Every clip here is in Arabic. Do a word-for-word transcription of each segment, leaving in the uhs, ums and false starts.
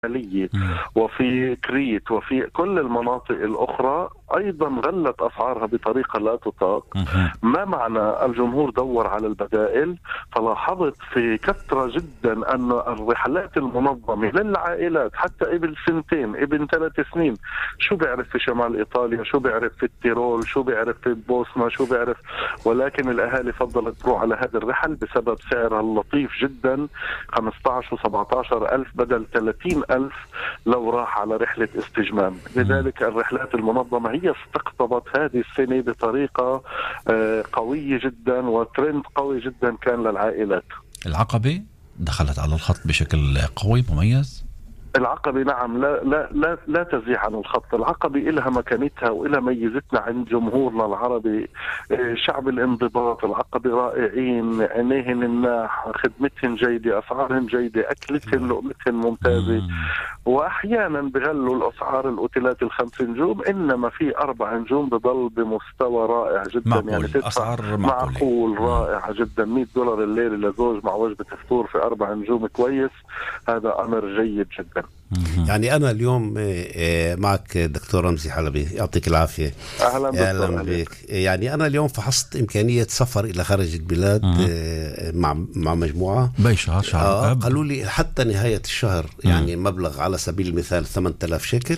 وفي كريت وفي كل المناطق الأخرى أيضا غلت أسعارها بطريقة لا تطاق. ما معنى الجمهور دور على البدائل؟ فلاحظت في كثرة جدا أن الرحلات المنظمة للعائلات حتى ابن سنتين ابن ثلاث سنين، شو بيعرف في شمال إيطاليا، شو بيعرف في التيرول، شو بيعرف في بوسنا، شو بيعرف، ولكن الأهالي فضلت تروح على هذه الرحل بسبب سعرها اللطيف جدا، خمسة عشر وسبعة عشر ألف بدل ثلاثين ألف لو راح على رحلة استجمام. لذلك الرحلات المنظمة هي استقطبت هذه السنة بطريقة قوية جدا، وترند قوي جدا كان للعائلات. العقبة دخلت على الخط بشكل قوي مميز. العقبة نعم لا لا لا لا تزيح عن الخط. العقبة إلها مكانتها وإلها ميزتنا عند جمهورنا العربي، شعب الانضباط. العقبة رائعين، عينيهن الناح، خدمتهم جيدة، أسعارهم جيدة، أكلتهم لقمتهم ممتازة. وأحيانا بغلوا الأسعار الأوتيلات الخمس نجوم، إنما في أربع نجوم بضل بمستوى رائع جدا. معقول. يعني أسعار معقول رائعة جدا. مئة دولار الليلة لزوج مع وجبة فطور في أربع نجوم كويس، هذا أمر جيد جدا. يعني أنا اليوم معك دكتور رمزي حلبي، يعطيك العافية. أهلا, أهلا بك. يعني أنا اليوم فحصت إمكانية سفر إلى خارج البلاد مع مع مجموعة باي شهر شهر آه قالوا لي حتى نهاية الشهر يعني مم. مبلغ على سبيل المثال ثمانية آلاف شيكل.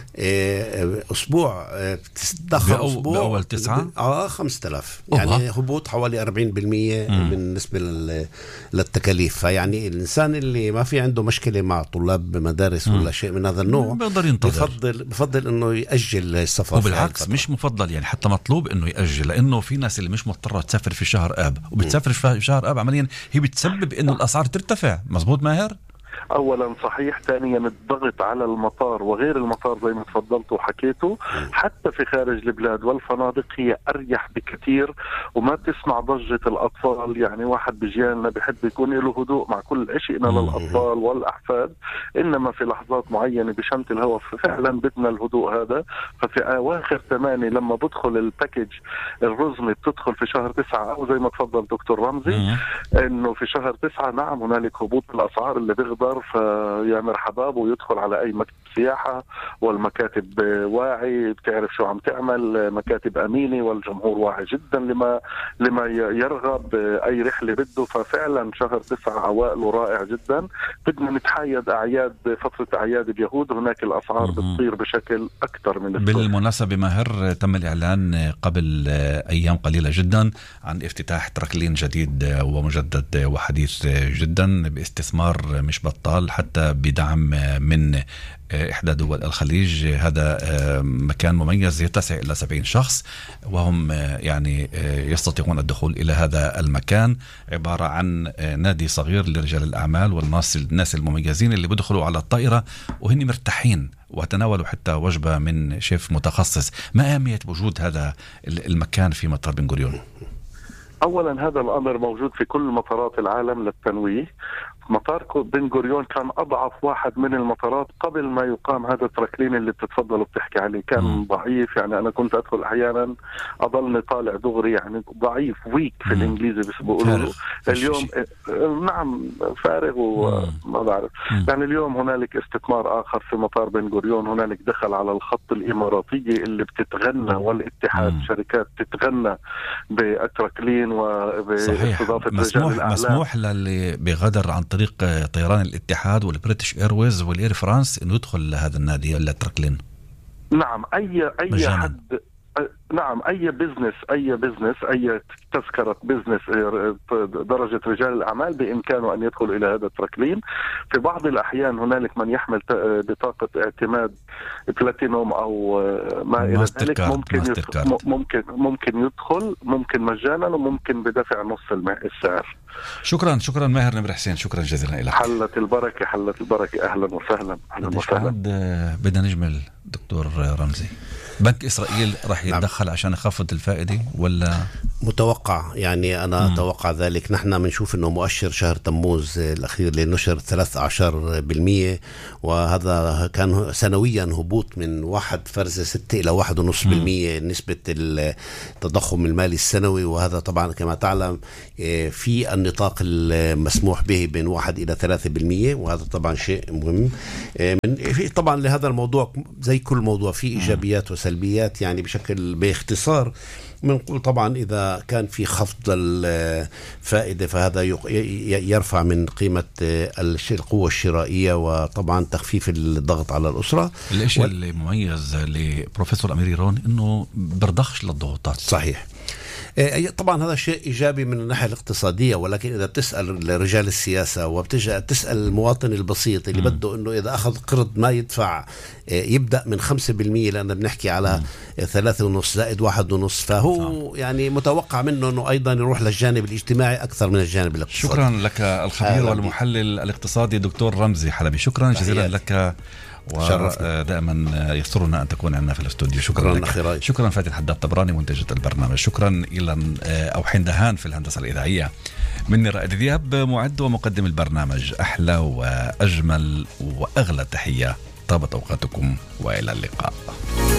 أسبوع تدخل بأو أسبوع بأول تسعة آه خمسة آلاف، يعني هبوط حوالي أربعين بالمية بالنسبة للتكاليف. فيعني الإنسان اللي ما في عنده مشكلة مع طلاب مدارس مم. ولا شيء من هذا النوع بفضل بفضل انه يأجل السفر. وبالعكس مش مفضل، يعني حتى مطلوب انه يأجل، لانه في ناس اللي مش مضطرة تسافر في شهر اب وبتسافر في شهر اب عمليا هي بتسبب انه الاسعار ترتفع. مزبوط ماهر؟ اولا صحيح. ثانيا الضغط على المطار وغير المطار زي ما تفضلت وحكيته، حتى في خارج البلاد والفنادق هي اريح بكثير، وما بتسمع ضجة الاطفال. يعني واحد بجيالنا بحب يكون له هدوء مع كل عشقنا للاطفال والاحفاد، انما في لحظات معينة بشمت الهواء فعلا بدنا الهدوء هذا. ففي اواخر ثمانية لما بدخل الباكج الرزمة بتدخل في شهر تسعة، او زي ما تفضل دكتور رمزي انه في شهر تسعة نعم هنالك هبوط الاسعار اللي بيغدر، فيا مرحبا ويدخل على أي مكتب سياحة، والمكاتب واعي بتعرف شو عم تعمل، مكاتب أمينة، والجمهور واعي جدا لما لما يرغب أي رحلة بده. ففعلا شهر تسعة أوائله رائع جدا. بدنا نتحايد أعياد، فترة أعياد اليهود، هناك الأسعار بتصير بشكل أكثر من الصور. بالمناسبة ماهر، تم الإعلان قبل أيام قليلة جدا عن افتتاح تراكلين جديد ومجدد وحديث جدا باستثمار مش بطال، حتى بدعم من إحدى دول الخليج. هذا مكان مميز يتسع إلى سبعين شخص، وهم يعني يستطيعون الدخول إلى هذا المكان. عبارة عن نادي صغير لرجال الأعمال والناس الناس المميزين اللي بدخلوا على الطائرة وهن مرتاحين، وتناولوا حتى وجبة من شيف متخصص. ما أهمية وجود هذا المكان في مطار بن غوريون؟ أولا هذا الأمر موجود في كل مطارات العالم للتنويه. مطار بن غوريون كان أضعف واحد من المطارات قبل ما يقام هذا التراكلين اللي بتتفضل وبتحكي عليه. كان م. ضعيف، يعني أنا كنت أدخل أحيانا أضلني طالع دغري، يعني ضعيف، ويك في الإنجليزي بس بيقولوا. اليوم نعم فارغ وما بعرف. يعني اليوم هنالك استثمار آخر في مطار بن غوريون، هنالك دخل على الخط الإماراتية اللي بتتغنى، والاتحاد م. شركات تتغنى بالتراكلين وباستضافة رجال الأعلام. مسموح للي بغدر عن طريق طيران الاتحاد والبريتش ايرويز والاير فرانس انه يدخل هذا النادي ولا تراكلين؟ نعم اي اي مجانا. حد نعم اي بزنس اي بزنس اي تذكرة بزنس درجة رجال الأعمال بإمكانه أن يدخل إلى هذا التراكلين. في بعض الأحيان هنالك من يحمل بطاقة اعتماد بلاتينوم أو ما إلى ذلك، ممكن ممكن ممكن يدخل، ممكن مجانا وممكن بدفع نص السعر. شكرا شكرا ماهر نمر حسين، شكرا جزيلا لك. حلت البركة حلت البركة. أهلا وسهلا. أهلا وسهلا. بدنا نجمل دكتور رمزي، بنك إسرائيل راح يتدخل عشان يخفض الفائدة ولا متوقع، يعني أنا م. أتوقع ذلك. نحن بنشوف أنه مؤشر شهر تموز الأخير اللي نشر ثلاث عشر بالمية، وهذا كان سنويا هبوط من واحد فرزة ستة إلى واحد ونص بالمية نسبة التضخم المالي السنوي. وهذا طبعا كما تعلم في النطاق المسموح به بين واحد إلى ثلاثة بالمية، وهذا طبعا شيء مهم. في طبعا لهذا الموضوع زي كل موضوع فيه إيجابيات وسلبيات. يعني بشكل باختصار بنقول طبعا إذا كان في خفض الفائدة فهذا يرفع من قيمة القوة الشرائية، وطبعا تخفيف الضغط على الأسرة. الشيء و... اللي مميز لبروفيسور أمير يرون إنه برضخش للضغوطات. صحيح. طبعا هذا شيء إيجابي من الناحية الاقتصادية، ولكن إذا بتسأل رجال السياسة وبتجي تسأل المواطن البسيط اللي م. بده إنه إذا أخذ قرض ما يدفع يبدأ من خمسة بالمية، لأننا بنحكي على م. ثلاثة ونص زائد واحد ونص، فهو م. يعني متوقع منه إنه أيضا يروح للجانب الاجتماعي أكثر من الجانب الاقتصادي. شكرا لك الخبير والمحلل الاقتصادي دكتور رمزي حلبي، شكرا جزيلا لك، ودائما يسرنا أن تكون عندنا في الاستوديو. شكرا لك. خيري. شكرا فادي الحداد طبراني منتجة البرنامج. شكرا إلى أو حين دهان في الهندسة الإذاعية. مني رائد ذياب معد ومقدم البرنامج. أحلى وأجمل وأغلى تحية، طابت أوقاتكم وإلى اللقاء.